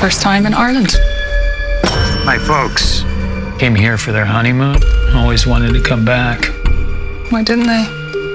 First time in Ireland. My folks came here for their honeymoon. Always wanted to come back. Why didn't they?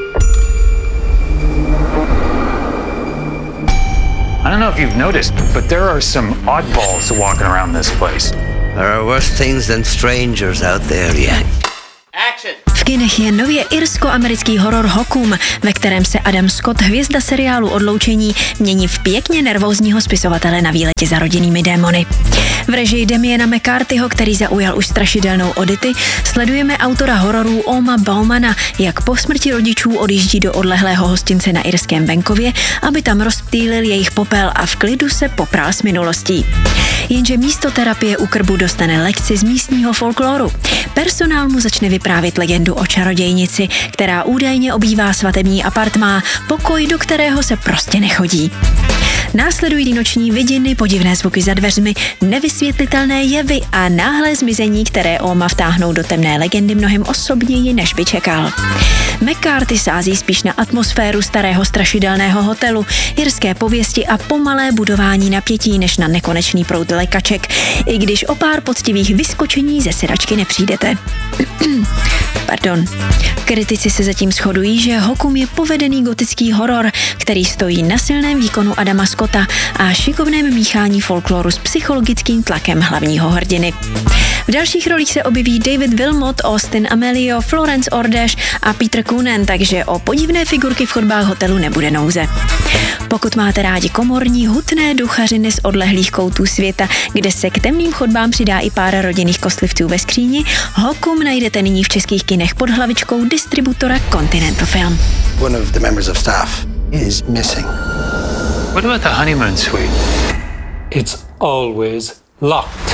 I don't know if you've noticed, but there are some oddballs walking around this place. There are worse things than strangers out there, yeah. V kinech je nově irsko-americký horor Hokum, ve kterém se Adam Scott, hvězda seriálu Odloučení, mění v pěkně nervózního spisovatele na výletě za rodinnými démony. V režii Damiena McCarthyho, který zaujal už strašidelnou Odyssey, sledujeme autora hororů Oma Baumana, jak po smrti rodičů odjíždí do odlehlého hostince na irském venkově, aby tam rozptýlil jejich popel a v klidu se poprál s minulostí. Jenže místo terapie u krbu dostane lekci z místního folkloru. Personál mu začne vyprávět legendu o čarodějnici, která údajně obývá svatební apartmá, pokoj, do kterého se prostě nechodí. Následují noční vidiny, podivné zvuky za dveřmi, nevysvětlitelné jevy a náhlé zmizení, které Oma vtáhnou do temné legendy mnohem osobněji, než by čekal. McCarthy sází spíš na atmosféru starého strašidelného hotelu, irské pověsti a pomalé budování napětí, než na nekonečný proud lékaček, i když o pár poctivých vyskočení ze sedačky nepřijdete. Pardon. Kritici se zatím shodují, že Hokum je povedený gotický horor, který stojí na silném výkonu Adama Scotta a šikovném míchání folkloru s psychologickým tlakem hlavního hrdiny. V dalších rolích se objeví David Wilmot, Austin Amelio, Florence Ordeš a Peter Coonan, takže o podivné figurky v chodbách hotelu nebude nouze. Pokud máte rádi komorní, hutné duchařiny z odlehlých koutů světa, kde se k temným chodbám přidá i pár rodinných kostlivců ve skříni, Hokum najdete nyní v českých kinech pod hlavičkou distributora Continental Film. One of the members of staff is missing. What about the honeymoon suite? It's always locked.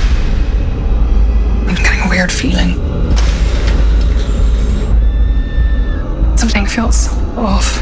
I'm getting a weird feeling. Something feels off.